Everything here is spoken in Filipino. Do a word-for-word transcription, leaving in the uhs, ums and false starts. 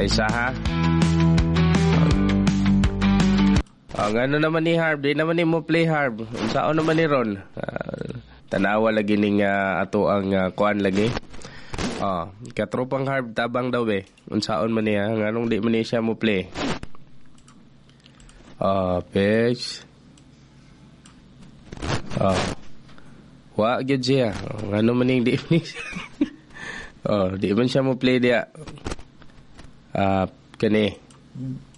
Ay isa ha. Oh, ngano naman ni Harb, di naman ni mo play Harb. Unsao naman ni Ron? Uh, tanawa lagi ning uh, ato ang uh, kuan lagi. Oh, katropang Harb tabang daw eh. Unsaon man niya, nganong di man niya siya mo play. Oh, page. Oh. Wa gyud siya. Oh, ngano man ning di man siya. Oh, di man siya mo play dia. Ah, uh, kani.